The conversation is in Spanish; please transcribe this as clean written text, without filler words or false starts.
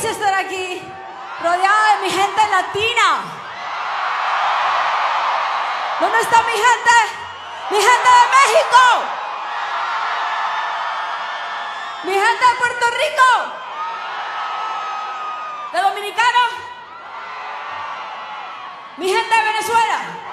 delicia estar aquí, rodeada de mi gente latina. ¿Dónde está mi gente? Mi gente de México. Mi gente de Puerto Rico. ¿De Dominicano? Mi gente de Venezuela.